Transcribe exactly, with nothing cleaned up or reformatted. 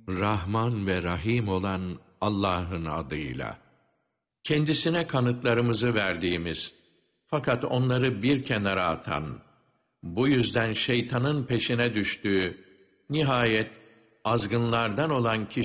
Rahman ve Rahim olan Allah'ın adıyla. Kendisine kanıtlarımızı verdiğimiz, fakat onları bir kenara atan, bu yüzden şeytanın peşine düştüğü, nihayet azgınlardan olan kişi